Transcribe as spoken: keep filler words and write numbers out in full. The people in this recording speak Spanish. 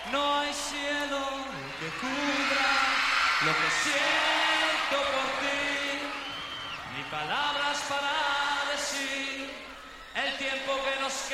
No hay cielo que cubra lo que siento por ti, ni palabras para decir el tiempo que nos queda.